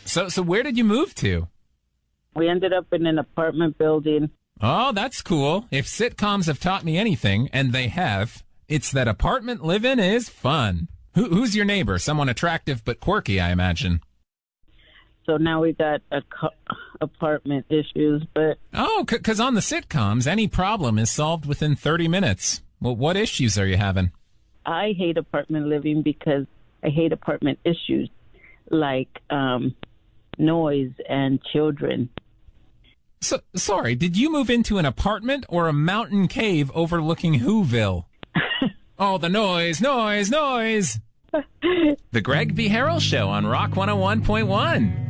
So where did you move to? We ended up in an apartment building. Oh, that's cool. If sitcoms have taught me anything, and they have, it's that apartment living is fun. Who's your neighbor? Someone attractive but quirky, I imagine. So now we got apartment issues, but... Oh, because on the sitcoms, any problem is solved within 30 minutes. Well, what issues are you having? I hate apartment living because I hate apartment issues like noise and children. So, sorry, did you move into an apartment or a mountain cave overlooking Whoville? Oh, the noise, noise, noise! The Greg B. Harrell Show on Rock 101.1.